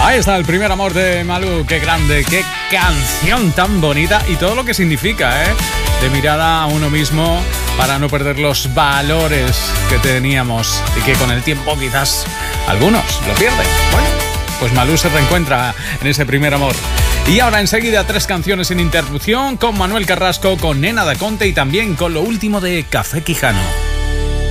Ahí está el primer amor de Malú. Qué grande, qué canción tan bonita y todo lo que significa, de mirada a uno mismo para no perder los valores que teníamos y que con el tiempo quizás algunos lo pierden. Bueno, pues Malú se reencuentra en ese primer amor. Y ahora enseguida 3 canciones sin interrupción con Manuel Carrasco, con Nena da Conte y también con lo último de Café Quijano.